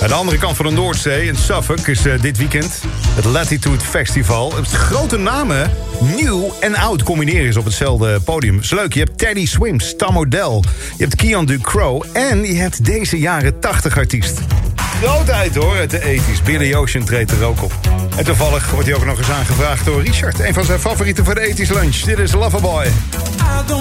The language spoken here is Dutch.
Aan de andere kant van de Noordzee, in Suffolk, is dit weekend het Latitude Festival. Het grote namen, nieuw en oud, combineren is op hetzelfde podium. Is leuk, je hebt Teddy Swims, Tom O'Dell, je hebt Keon Ducrow en je hebt deze jaren 80 artiest. Grootheid hoor, uit de 80's. Billy Ocean treedt er ook op. En toevallig wordt hij ook nog eens aangevraagd door Richard. Een van zijn favorieten voor de 80's lunch. Dit is Loverboy.